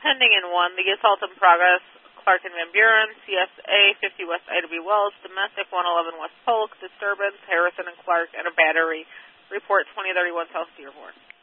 pending in one. The assault in progress, Clark and Van Buren, CSA 50 West Ida B. Wells, domestic 111 West Polk, disturbance, Harrison and Clark, and a battery. Report 2031 South Dearborn.